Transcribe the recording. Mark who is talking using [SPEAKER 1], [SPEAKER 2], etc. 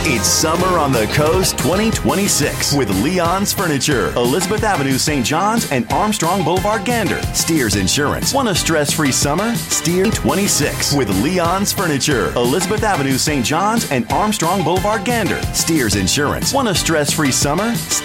[SPEAKER 1] It's Summer on the Coast 2026 with Leon's Furniture, Elizabeth Avenue, St. John's, and Armstrong Boulevard, Gander. Steers Insurance. Want a stress-free summer? Steer 26 with Leon's Furniture, Elizabeth Avenue, St. John's, and Armstrong Boulevard, Gander. Steers Insurance. Want a stress-free summer?